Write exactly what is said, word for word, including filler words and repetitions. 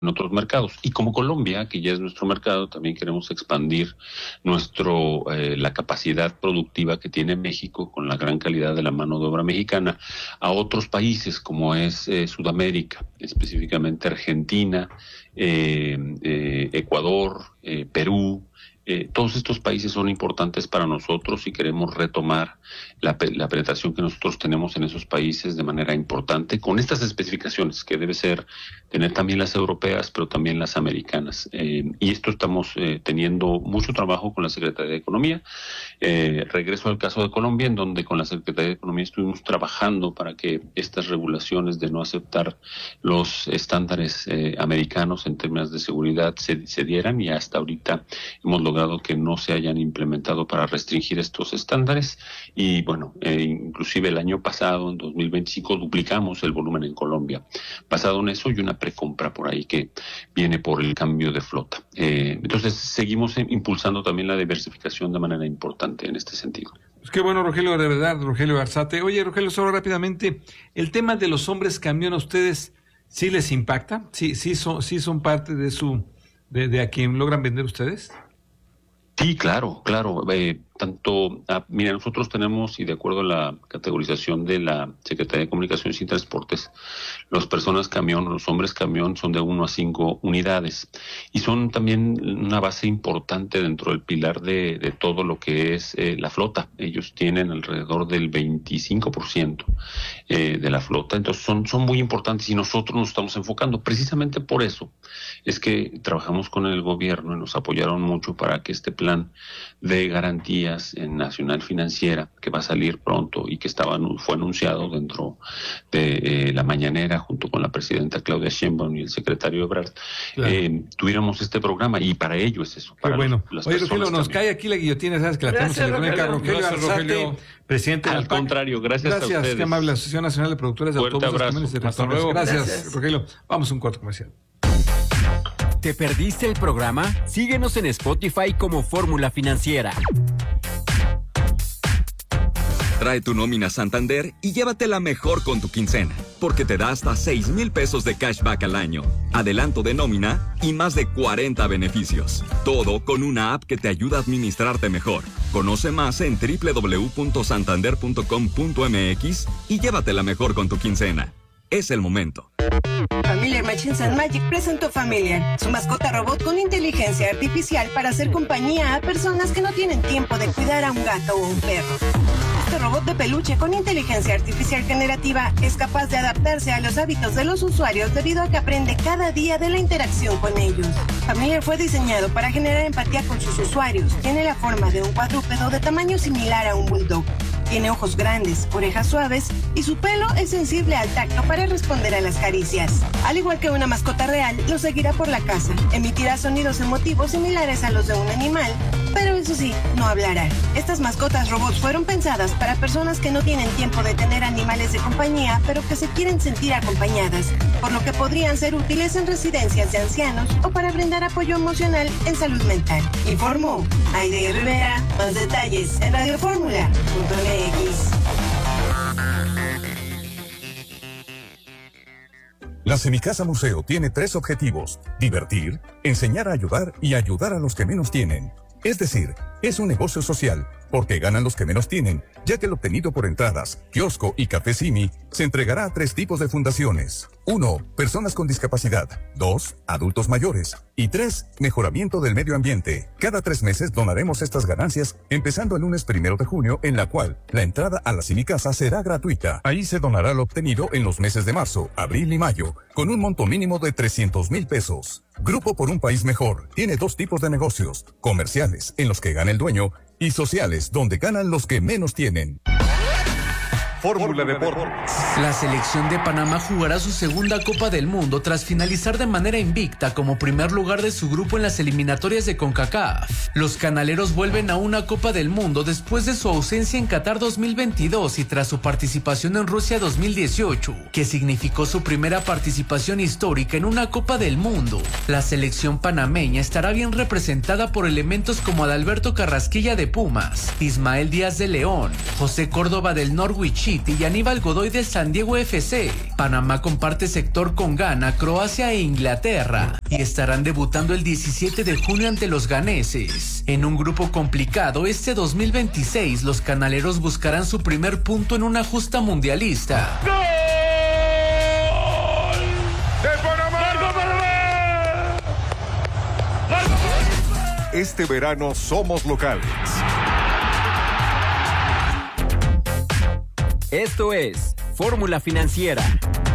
en otros mercados. Y como Colombia, que ya es nuestro mercado, también queremos expandir nuestro eh, la capacidad productiva que tiene México con la gran calidad de la mano de obra mexicana a otros países como es eh, Sudamérica, específicamente Argentina, eh, eh, Ecuador, eh, Perú. Eh, todos estos países son importantes para nosotros y queremos retomar la, la penetración que nosotros tenemos en esos países de manera importante, con estas especificaciones que debe ser tener también las europeas, pero también las americanas. Eh, y esto estamos eh, teniendo mucho trabajo con la Secretaría de Economía. Eh, regreso al caso de Colombia, en donde con la Secretaría de Economía estuvimos trabajando para que estas regulaciones de no aceptar los estándares eh, americanos en términos de seguridad se, se dieran, y hasta ahorita hemos logrado que no se hayan implementado para restringir estos estándares. Y bueno, eh, inclusive el año pasado, en dos mil veinticinco, duplicamos el volumen en Colombia. Basado en eso, y una precompra por ahí que viene por el cambio de flota. Eh, entonces, seguimos impulsando también la diversificación de manera importante en este sentido. Pues qué bueno, Rogelio, de verdad, Rogelio Arzate. Oye, Rogelio, solo rápidamente, el tema de los hombres camión, ¿a ustedes sí les impacta? ¿Sí, sí, son, sí son parte de su de, de a quien logran vender ustedes? Sí, claro, claro. Eh, tanto, ah, mira, nosotros tenemos, y de acuerdo a la categorización de la Secretaría de Comunicaciones y Transportes, las personas camión, los hombres camión son de uno a cinco unidades, y son también una base importante dentro del pilar de, de todo lo que es eh, la flota. Ellos tienen alrededor del veinticinco por ciento eh, de la flota, entonces son, son muy importantes, y nosotros nos estamos enfocando. Precisamente por eso es que trabajamos con el gobierno y nos apoyaron mucho para que este plan de garantía en Nacional Financiera, que va a salir pronto y que estaba fue anunciado dentro de eh, la mañanera junto con la presidenta Claudia Sheinbaum y el secretario Ebrard, claro. eh, tuviéramos este programa, y para ello es eso. Para Qué bueno. Los, las Oye, Rogelio, nos también. cae aquí la guillotina, sabes que la Gracias, tenemos en el Rogelio. Rogelio, Gracias, Arzate, Rogelio. presidente del Al P A C. contrario, gracias, gracias a ustedes. Qué amable, Asociación Nacional de Productores de Fuerte Autobuses, abrazo. Camiones y Hasta Restaurantes. luego. Gracias, Gracias. Rogelio. Vamos a un corte comercial. ¿Te perdiste el programa? Síguenos en Spotify como Fórmula Financiera. Trae tu nómina Santander y llévatela mejor con tu quincena, porque te da hasta seis mil pesos de cashback al año, adelanto de nómina y más de cuarenta beneficios. Todo con una app que te ayuda a administrarte mejor. Conoce más en doble u doble u doble u punto santander punto com punto m x y llévatela mejor con tu quincena. Es el momento. Familiar Machines and Magic presentó Familiar, su mascota robot con inteligencia artificial para hacer compañía a personas que no tienen tiempo de cuidar a un gato o un perro. Este robot de peluche con inteligencia artificial generativa es capaz de adaptarse a los hábitos de los usuarios debido a que aprende cada día de la interacción con ellos. Familiar fue diseñado para generar empatía con sus usuarios. Tiene la forma de un cuadrúpedo de tamaño similar a un bulldog. Tiene ojos grandes, orejas suaves y su pelo es sensible al tacto para responder a las caricias. Al igual que una mascota real, lo seguirá por la casa. Emitirá sonidos emotivos similares a los de un animal, pero eso sí, no hablará. Estas mascotas robots fueron pensadas para personas que no tienen tiempo de tener animales de compañía, pero que se quieren sentir acompañadas, por lo que podrían ser útiles en residencias de ancianos o para brindar apoyo emocional en salud mental. Informó Aide Rivera. Más detalles en radio fórmula punto m x. La Semicasa Museo tiene tres objetivos: divertir, enseñar a ayudar y ayudar a los que menos tienen. Es decir, es un negocio social, porque ganan los que menos tienen, ya que el obtenido por entradas, kiosco y café Simi se entregará a tres tipos de fundaciones. Uno, personas con discapacidad. Dos, adultos mayores. Y tres, mejoramiento del medio ambiente. Cada tres meses donaremos estas ganancias, empezando el lunes primero de junio, en la cual la entrada a la Semicasa será gratuita. Ahí se donará lo obtenido en los meses de marzo, abril y mayo, con un monto mínimo de trescientos mil pesos. Grupo por un País Mejor tiene dos tipos de negocios: comerciales, en los que gana el dueño, y sociales, donde ganan los que menos tienen. Fórmula Deportes. La selección de Panamá jugará su segunda Copa del Mundo tras finalizar de manera invicta como primer lugar de su grupo en las eliminatorias de CONCACAF. Los canaleros vuelven a una Copa del Mundo después de su ausencia en Qatar dos mil veintidós y tras su participación en Rusia dos mil dieciocho, que significó su primera participación histórica en una Copa del Mundo. La selección panameña estará bien representada por elementos como Adalberto Carrasquilla de Pumas, Ismael Díaz de León, José Córdoba del Norwich City y Aníbal Godoy de San Diego F C. Panamá comparte sector con Ghana, Croacia e Inglaterra y estarán debutando el diecisiete de junio ante los ganeses. En un grupo complicado, este dos mil veintiséis los canaleros buscarán su primer punto en una justa mundialista. ¡Gol! ¡De Panamá! ¡Marco Panamá! ¡Marco Panamá! Este verano somos locales. Esto es Fórmula Financiera.